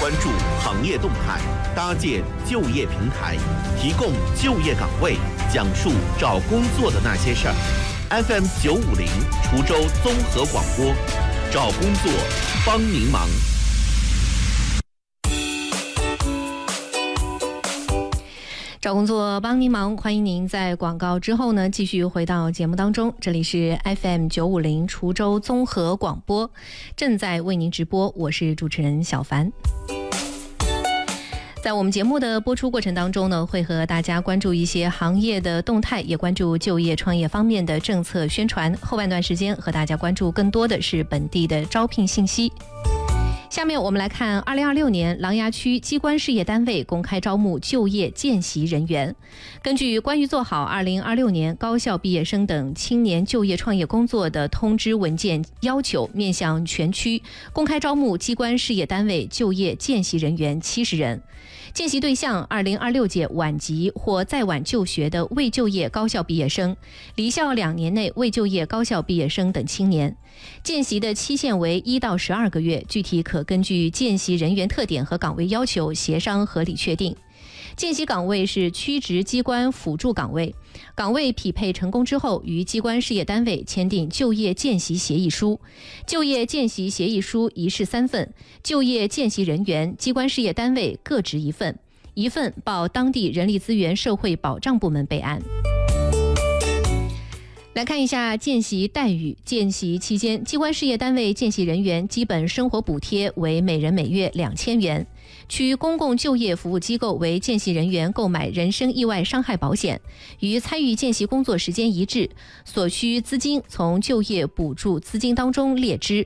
关注行业动态，搭建就业平台，提供就业岗位，讲述找工作的那些事儿。FM 950滁州综合广播，找工作帮您忙。 找工作帮您忙，欢迎您在广告之后呢继续回到节目当中。这里是 FM 950滁州综合广播，正在为您直播，我是主持人小凡。在我们节目的播出过程当中呢，会和大家关注一些行业的动态，也关注就业创业方面的政策宣传。后半段时间和大家关注更多的是本地的招聘信息。下面我们来看2026年琅琊区机关事业单位公开招募就业见习人员。根据关于做好2026年高校毕业生等青年就业创业工作的通知文件要求，面向全区公开招募机关事业单位就业见习人员70人。见习对象2026届晚级或再晚就学的未就业高校毕业生，离校2年内未就业高校毕业生等青年。见习的期限为1到12个月，具体可根据见习人员特点和岗位要求协商合理确定。见习岗位是区直机关辅助岗位，岗位匹配成功之后，与机关事业单位签订就业见习协议书。就业见习协议书一式3份，就业见习人员、机关事业单位各执1份，1份报当地人力资源社会保障部门备案。来看一下见习待遇。见习期间，机关事业单位见习人员基本生活补贴为每人每月2000元。区公共就业服务机构为见习人员购买人身意外伤害保险，与参与见习工作时间一致，所需资金从就业补助资金当中列支。